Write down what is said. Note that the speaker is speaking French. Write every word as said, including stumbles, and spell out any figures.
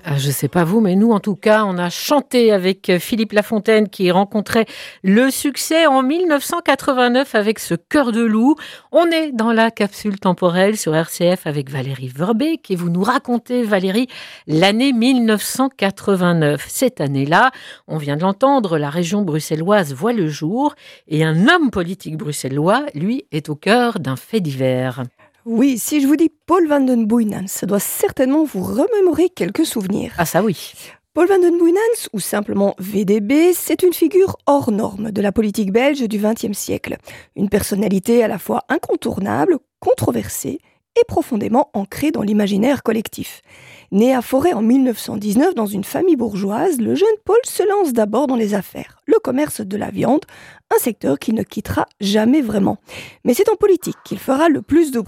Ah, je sais pas vous, mais nous, en tout cas, on a chanté avec Philippe Lafontaine qui rencontrait le succès en dix-neuf cent quatre-vingt-neuf avec ce Cœur de loup. On est dans la capsule temporelle sur R C F avec Valérie Verbeek et vous nous racontez, Valérie, l'année dix-neuf cent quatre-vingt-neuf. Cette année-là, on vient de l'entendre, la région bruxelloise voit le jour et un homme politique bruxellois, lui, est au cœur d'un fait divers. Oui, si je vous dis Paul van den Boeynants, ça doit certainement vous remémorer quelques souvenirs. Ah ça oui. Paul van den Boeynants, ou simplement V D B, c'est une figure hors norme de la politique belge du vingtième siècle. Une personnalité à la fois incontournable, controversée et profondément ancrée dans l'imaginaire collectif. Né à Forêt en dix-neuf cent dix-neuf dans une famille bourgeoise, le jeune Paul se lance d'abord dans les affaires, le commerce de la viande, un secteur qu'il ne quittera jamais vraiment. Mais c'est en politique qu'il fera le plus de